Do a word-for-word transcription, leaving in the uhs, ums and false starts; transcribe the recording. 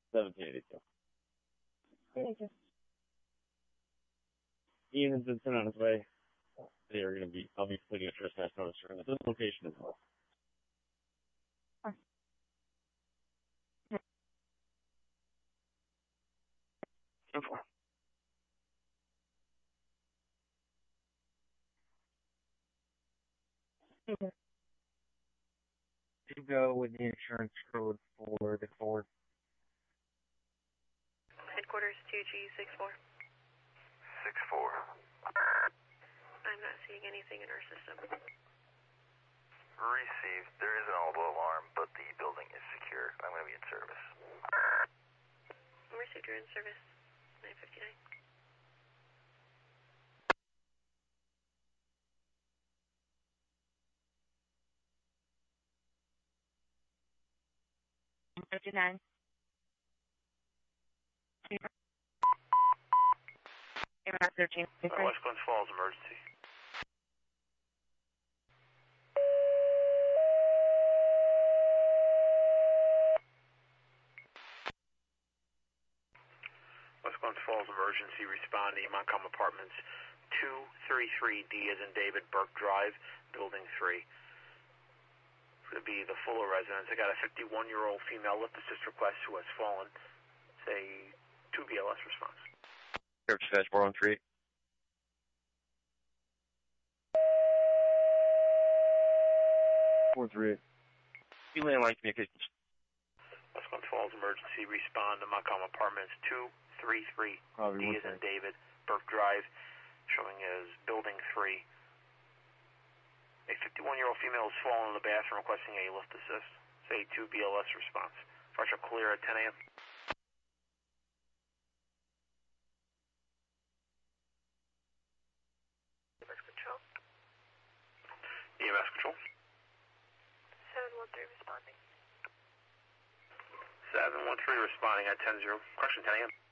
seventeen eighty-two. Thank you. Ian has been sent on his way. They are going to be, I'll be completing a trespass notice for this location as well. Simple. Okay. To go with the insurance code for the Ford. Headquarters two G six four. six four. I'm not seeing anything in our system. Received. There is an audible alarm, but the building is secure. I'm going to be in service. Received, you're in service. nine fifty-nine. fifty-nine. thirteen. Uh, West Glens Falls emergency. West Glens Falls emergency responding, Montcalm Apartments two thirty-three D as in David, Burke Drive, Building three. It's going to be the Fuller residence. I got a fifty-one-year-old female lift assist request who has fallen. It's a two B L S response. Church Dispatch four one three. four three eight. Land line communications. West Glens Falls emergency respond to Montcalm Apartments two thirty-three D as in David, Burke Drive, showing as Building three. A fifty-one-year-old female has fallen in the bathroom requesting a lift assist. It's a two B L S response. Fire truck clear at ten A M E M S control. E M S control. seven one three responding. seven one three responding at ten zero. Correction, ten A M